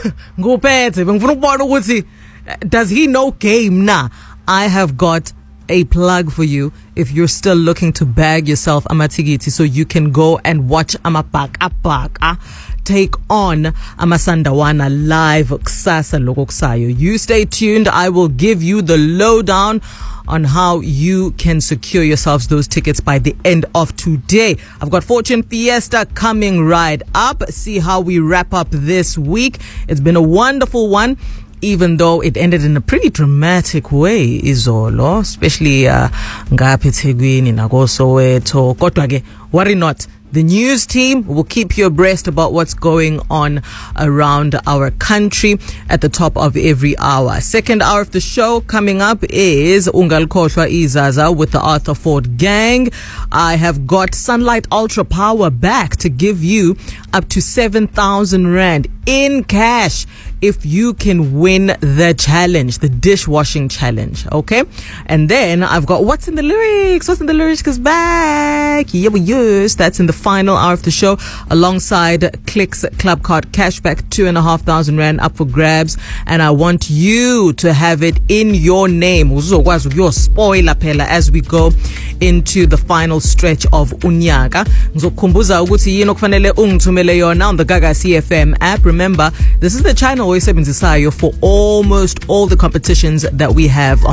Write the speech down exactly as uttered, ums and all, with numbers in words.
nguphethe bengifuna ukubona ukuthi does he know game na? I have got a plug for you if you're still looking to bag yourself amatikiti so you can go and watch amabhaka bhaka take on amasandawana live kusasa loko kusayo. You stay tuned. I will give you the lowdown on how you can secure yourselves those tickets by the end of today. I've got Fortune Fiesta coming right up. See how we wrap up this week. It's been a wonderful one, even though it ended in a pretty dramatic way, izolo, especially uh, ngapha eThekwini nakoSoweto. Kodwa ke worry not. The news team will keep you abreast about what's going on around our country at the top of every hour. Second hour of the show coming up is Ungalkhohlwa Izaza with the Arthur Ford Gang. I have got Sunlight Ultra Power back to give you up to seven thousand rand in cash if you can win the challenge, the dishwashing challenge, okay? And then I've got What's in the Lyrics? What's in the Lyrics is back. Yeah, we use. That's in the final hour of the show alongside Clicks Club Card Cashback, two and a half thousand rand up for grabs. And I want you to have it in your name. Your spoiler pela as we go into the final stretch of Unyaka. Ngizokukhumbuza ukuthi yini okufanele ungithumele yona on the Gaga C F M app. Remember, this is the channel oyisebenzisayo for almost all the competitions that we have on